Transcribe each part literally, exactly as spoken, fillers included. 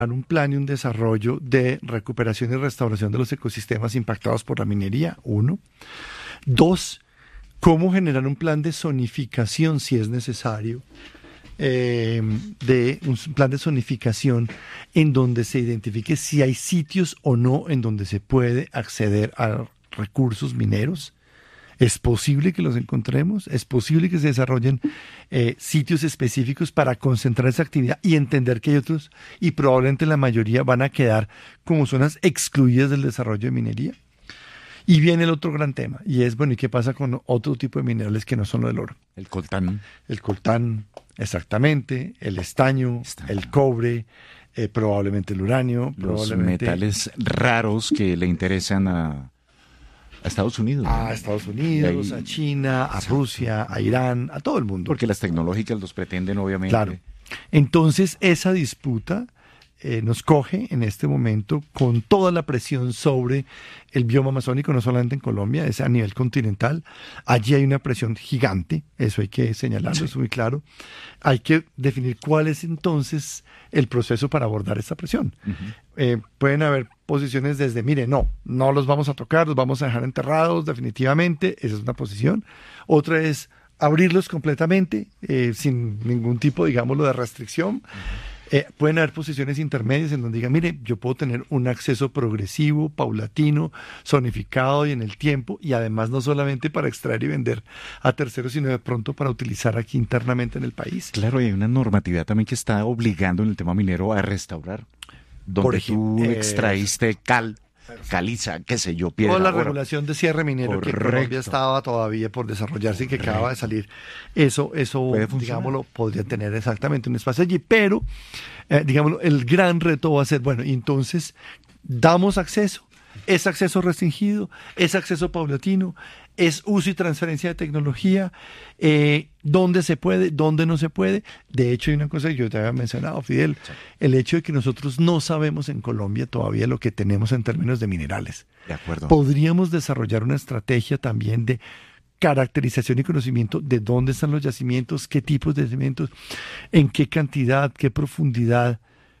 un plan y un desarrollo de recuperación y restauración de los ecosistemas impactados por la minería, uno. Dos, cómo generar un plan de zonificación, si es necesario, eh, de un plan de zonificación en donde se identifique si hay sitios o no en donde se puede acceder a recursos mineros. ¿Es posible que los encontremos? ¿Es posible que se desarrollen eh, sitios específicos para concentrar esa actividad y entender que hay otros y probablemente la mayoría van a quedar como zonas excluidas del desarrollo de minería? Y viene el otro gran tema, y es, bueno, ¿y qué pasa con otro tipo de minerales que no son lo del oro? El coltán. El coltán, exactamente, el estaño, estaño. el cobre, eh, probablemente el uranio. Los probablemente... metales raros que le interesan a... A Estados Unidos. A ¿no? Estados Unidos, ahí, a China, a Rusia, a Irán, a todo el mundo. Porque las tecnológicas los pretenden, obviamente. Claro. Entonces, esa disputa eh, nos coge en este momento con toda la presión sobre el bioma amazónico, no solamente en Colombia, es a nivel continental. Allí hay una presión gigante, eso hay que señalarlo, sí. Es muy claro. Hay que definir cuál es entonces el proceso para abordar esta presión. Uh-huh. Eh, pueden haber posiciones desde, mire, no, no los vamos a tocar, los vamos a dejar enterrados definitivamente, esa es una posición. Otra es abrirlos completamente, eh, sin ningún tipo, digámoslo, de restricción. Uh-huh. Eh, pueden haber posiciones intermedias en donde digan, mire, yo puedo tener un acceso progresivo, paulatino, zonificado y en el tiempo, y además no solamente para extraer y vender a terceros, sino de pronto para utilizar aquí internamente en el país. Claro, y hay una normatividad también que está obligando en el tema minero a restaurar. Donde Por ejemplo, tú extraíste eh, cal, caliza, qué sé yo, piedra. Toda la oro. regulación de cierre minero Correcto. Que en Colombia estaba todavía por desarrollarse y que Correcto. Acaba de salir. Eso, eso digámoslo, podría tener exactamente un espacio allí, pero, eh, digámoslo, el gran reto va a ser, bueno, entonces, damos acceso, es acceso restringido, es acceso paulatino, es uso y transferencia de tecnología, eh, dónde se puede, dónde no se puede. De hecho, hay una cosa que yo te había mencionado, Fidel, sí. El hecho de que nosotros no sabemos en Colombia todavía lo que tenemos en términos de minerales. De acuerdo. Podríamos desarrollar una estrategia también de caracterización y conocimiento de dónde están los yacimientos, qué tipos de yacimientos, en qué cantidad, qué profundidad,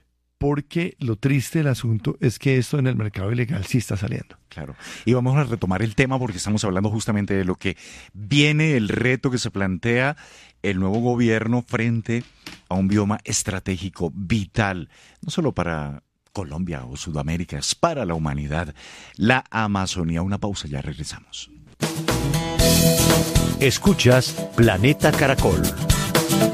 porque lo triste del asunto es que esto en el mercado ilegal sí está saliendo. Claro. Y vamos a retomar el tema porque estamos hablando justamente de lo que viene, el reto que se plantea el nuevo gobierno frente a un bioma estratégico vital, no solo para Colombia o Sudamérica, es para la humanidad, la Amazonía. Una pausa, ya regresamos. Escuchas Planeta Caracol.